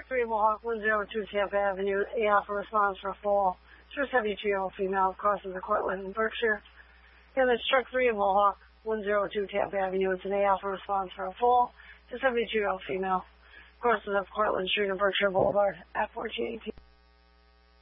Truck 3 Mohawk 102 Tampa Avenue, A Alpha response for a fall. Source heavy GL female crosses the Cortland in Berkshire. Again, that's Truck 3 Mohawk 102 Tampa Avenue. It's an A Alpha response for a fall. Source heavy GL female crosses up Cortland Street in Berkshire Boulevard at 1418.